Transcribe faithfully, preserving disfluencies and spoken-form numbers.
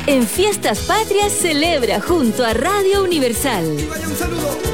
En Fiestas Patrias celebra junto a Radio Universal. Y vaya un saludo